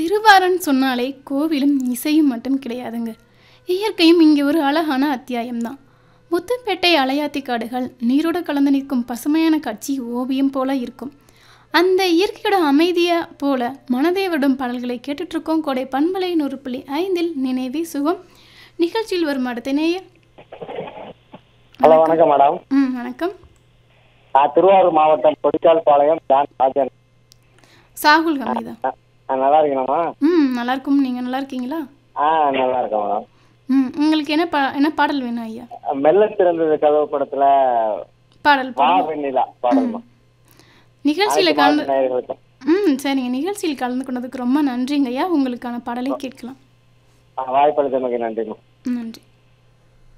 திருவாரன் சொன்னாலே கோவிலும் இசையும் மட்டும் கிடையாதுங்க. இயற்கையும் இங்கே ஒரு அழகான அத்தியாயம்தான். முத்துப்பேட்டை அலையாத்தி காடுகள் நீரோட கலந்து நிற்கும் பசுமையான காட்சி ஓவியம் போல இருக்கும். அந்த இயற்கையோட அமைதியை போல மனதை விடும் பாடல்களை கேட்டுட்ருக்கோம். கோடை பண்பலை 100.5 நினைவே சுகம் நிகழ்ச்சியில் வரும் அடுத்த நேயர். ஹலோ, வணக்கம் மேடம். வணக்கம். திருவாரூர் மாவட்டம் கொடிக்கால் பாளையம் ராஜன். சாகுல் ஹமீதா. நல்லா இருக்கீங்களா? நல்லா இருக்கும். நீங்க நல்லா இருக்கீங்களா? நல்லா இருக்கேன் மேடம். உங்களுக்கு என்ன பாடல் வேணும் ஐயா? மெல்ல திறந்தது கதவு படத்துல பாடல் வெண்ணிலா பாடல். நிகழ்ச்சியில கலந்து சரிங்க. நிகழ்ச்சியில் கலந்து கொண்டதுக்கு ரொம்ப நன்றிங்க ஐயா. உங்களுக்கான பாடலை கேட்கலாம். வாய்ப்பளித்தமைக்கு நன்றி. நன்றி.